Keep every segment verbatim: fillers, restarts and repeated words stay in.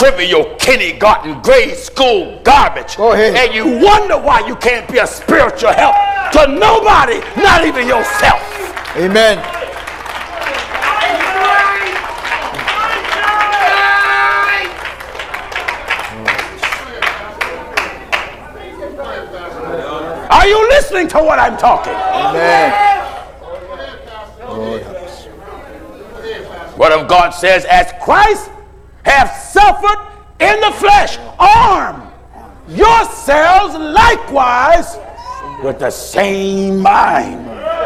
trivial kindergarten grade school garbage. Go ahead. And you wonder why you can't be a spiritual help to nobody, not even yourself. Amen. Are you listening to what I'm talking? Amen. Word of God says, as Christ hath suffered in the flesh, arm yourselves likewise with the same mind.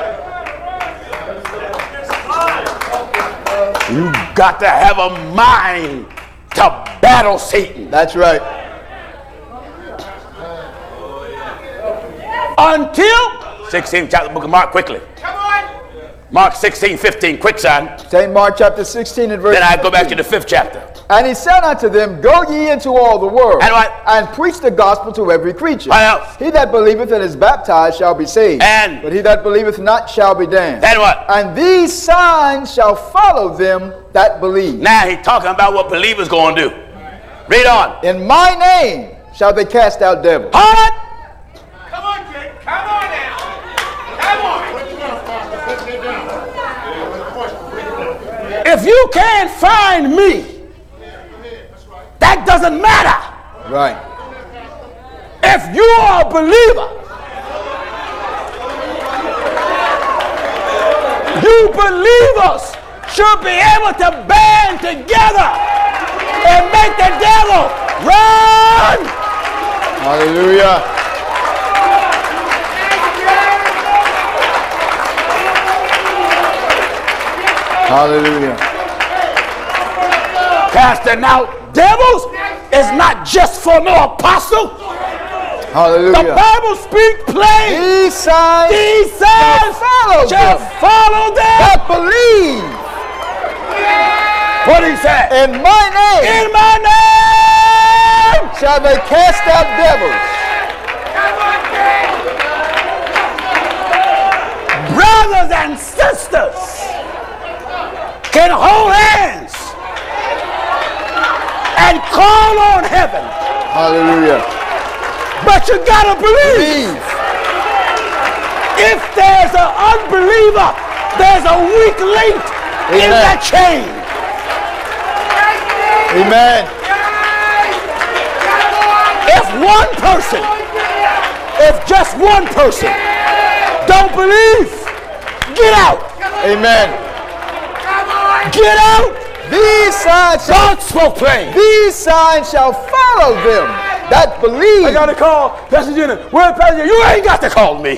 You got to have a mind to battle Satan. That's right. Until sixteenth chapter, book of Mark, quickly. Come on. Mark sixteen, fifteen, quick, son. Saint Mark chapter sixteen and verse Then I go back fifteen. to the fifth chapter. And he said unto them, go ye into all the world, And what? and preach the gospel to every creature. What else? He that believeth and is baptized shall be saved, And? but he that believeth not shall be damned. Then what? And these signs shall follow them that believe. Now he's talking about what believers going to do. Read on. In my name shall they cast out devils. What? Come on, kid. Come on now. Come on. If you can't find me, that doesn't matter. Right. If you are a believer, you believers should be able to band together and make the devil run. Hallelujah. Hallelujah. Casting out devils is not just for no apostle. Hallelujah. The Bible speaks plain. These signs These signs follow shall them follow them. that believe. What he said? In my name In my name. shall they cast out devils. Brothers and sisters can hold hands and call on heaven, Hallelujah. but you gotta believe. Believe. If there's an unbeliever, there's a weak link in Amen. that chain. Amen. If one person, if just one person don't believe, get out. Amen. Get out. These signs shall, God spoke plain. these signs shall follow them that believe. I got to call Pastor Jenna. Where's Pastor Jenna? You ain't got to call me.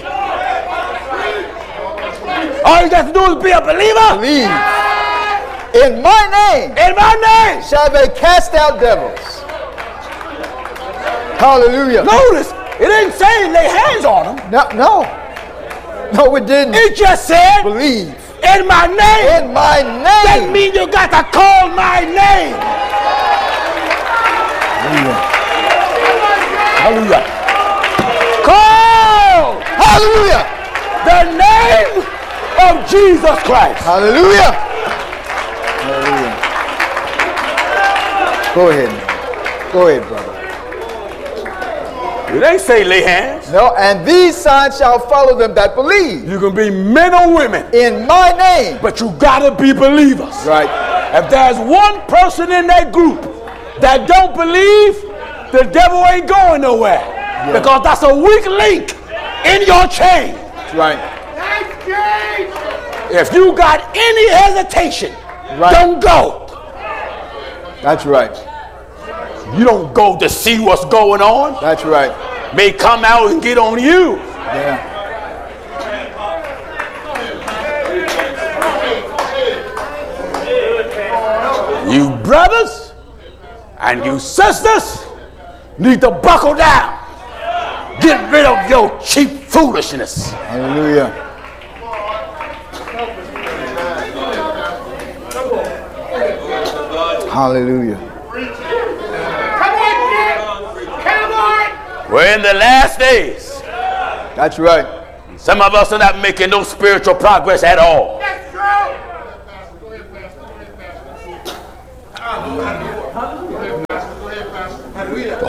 All you got to do is be a believer. Believe. In my name In my name. shall they cast out devils. Hallelujah. Notice, it didn't say lay hands on them. No, no. No, it didn't. It just said, Believe. in my name. In my That name. means you got to call my name. Hallelujah. Call Hallelujah. the name of Jesus Christ. Hallelujah. Hallelujah. Go ahead. man. Go ahead, brother. It ain't say lay hands. No, and these signs shall follow them that believe. You can be men or women, In my name. but you gotta be believers. Right. If there's one person in that group that don't believe, the devil ain't going nowhere. Because that's a weak link in your chain. Right. If you got any hesitation, Right. don't go. That's right. You don't go to see what's going on. That's right. May come out and get on you. Yeah. You brothers and you sisters need to buckle down. Get rid of your cheap foolishness. Hallelujah. Hallelujah. We're in the last days. That's right. Some of us are not making no spiritual progress at all.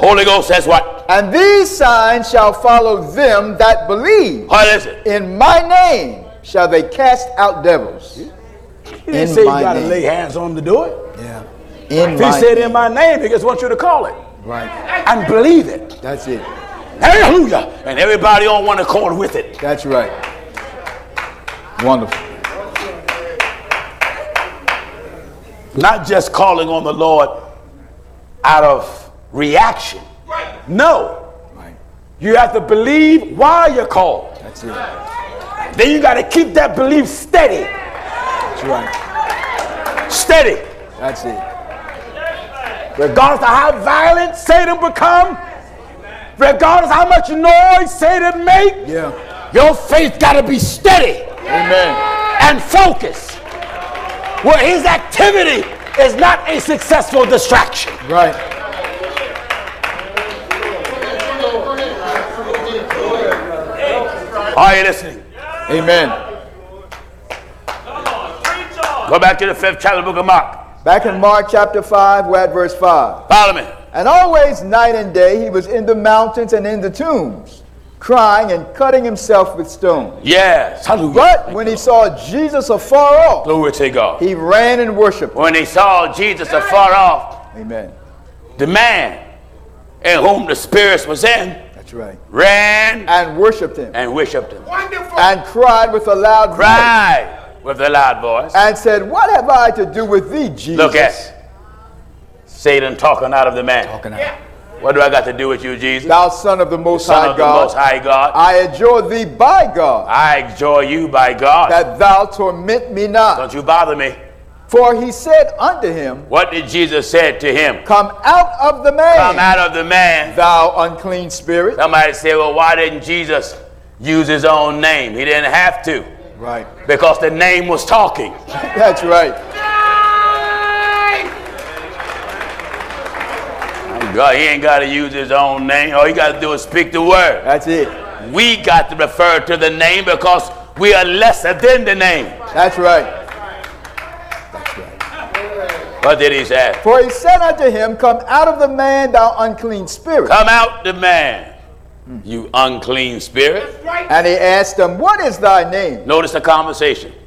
Holy Ghost says what? And these signs shall follow them that believe. What is it? In my name shall they cast out devils. He didn't say you got to lay hands on them to do it. Yeah. In if he my said name. in my name, he just wants you to call it. Right. And believe it. That's it. Hallelujah. And everybody on one accord with it. That's right. Wonderful. Not just calling on the Lord out of reaction. No. Right. You have to believe why you're called. That's it. Then you got to keep that belief steady. That's right. Steady. That's it. Regardless of how violent Satan become, regardless of how much noise Satan make, Yeah. your faith got to be steady. Amen. And focused. Where his activity is not a successful distraction. Right. Are you listening? Amen. Go back to the fifth chapter of the book of Mark. Back in Mark chapter five, we're at verse five. Follow me. And always night and day he was in the mountains and in the tombs, crying and cutting himself with stones. Yes. Hallelujah. But when he saw Jesus afar off, Glory to God. he ran and worshipped him. When he saw Jesus afar off, Amen. the man in whom the spirits was in That's right. ran And worshipped him. and worshipped him. Wonderful. And cried with a loud voice. Cried with a loud voice. And said, what have I to do with thee, Jesus? Look at Satan talking out of the man. Talking out. What do I got to do with you, Jesus? Thou son of the Most Son High of the God, Most High God. I adjure thee by God, I adjure you by God. that thou torment me not. Don't you bother me. For he said unto him, What did Jesus say to him? come out of the man, Come out of the man. thou unclean spirit. Somebody say, well, why didn't Jesus use his own name? He didn't have to. Right. Because the name was talking. That's right. God, he ain't got to use his own name. All he got to do is speak the word. That's it. We got to refer to the name because we are lesser than the name. That's right. That's right. What did he say? For he said unto him, come out of the man, thou unclean spirit. Come out the man, you unclean spirit. And he asked him, what is thy name? Notice the conversation.